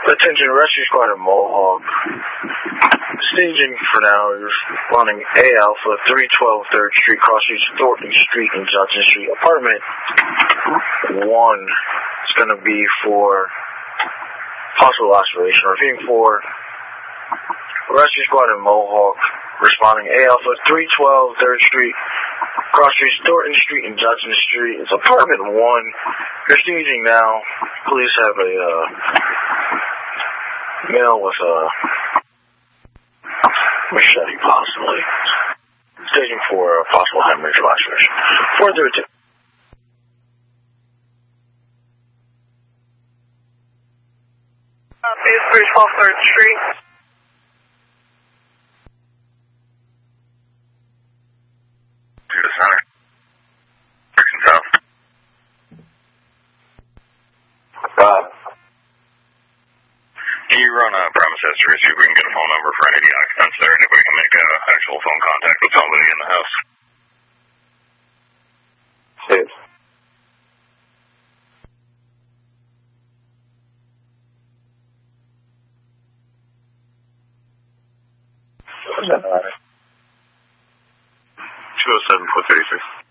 Attention, rescue squad at Mohawk. Staging for now is running A Alpha 312 3rd Street, Cross Street, Thornton Street, and Johnson Street. Apartment 1 is going to be for possible aspiration. Repeating for rescue squad at Mohawk. Responding A Alpha 312 3rd Street, Cross Street, Thornton Street, and Johnson Street. It's apartment 1. You're staging now. Police have a male with a machete, possibly. Staging for a possible hemorrhage laceration. Further attention. Is 312 3rd Street. To the center. Dixon South. Rob. Can you run a premise history, see if we can get a phone number for any of the occupants there? Anybody can make actual phone contact with somebody in the house. Yes. What's that matter? 207 436.